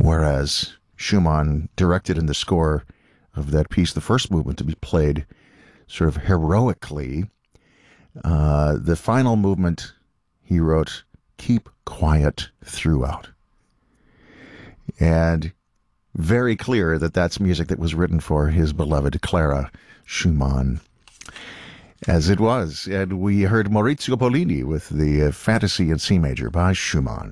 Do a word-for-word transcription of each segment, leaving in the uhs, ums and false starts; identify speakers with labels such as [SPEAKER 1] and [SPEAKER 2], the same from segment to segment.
[SPEAKER 1] whereas Schumann directed in the score of that piece the first movement to be played sort of heroically. Uh, the final movement, he wrote, "Keep quiet throughout." And very clear that that's music that was written for his beloved Clara Schumann, as it was. And we heard Maurizio Pollini with the uh, Fantasy in C Major by Schumann.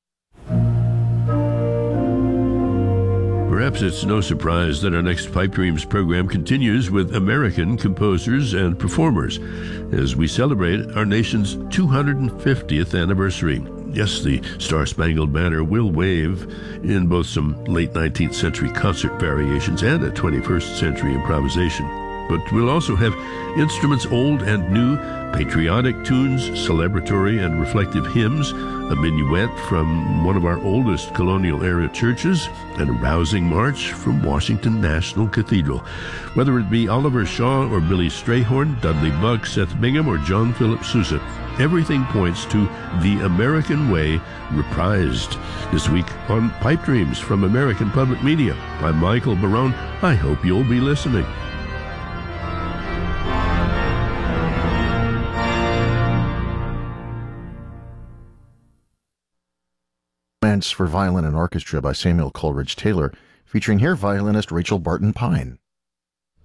[SPEAKER 2] Perhaps it's no surprise that our next Pipe Dreams program continues with American composers and performers as we celebrate our nation's two hundred fiftieth anniversary. Yes, the Star-Spangled Banner will wave in both some late nineteenth century concert variations and a twenty-first century improvisation. But we'll also have instruments old and new, patriotic tunes, celebratory and reflective hymns, a minuet from one of our oldest colonial-era churches, and a rousing march from Washington National Cathedral. Whether it be Oliver Shaw or Billy Strayhorn, Dudley Buck, Seth Bingham, or John Philip Sousa, everything points to The American Way reprised this week on Pipe Dreams from American Public Media. I'm Michael Barone. I hope you'll be listening.
[SPEAKER 1] For Violin and Orchestra by Samuel Coleridge Taylor, featuring here violinist Rachel Barton Pine.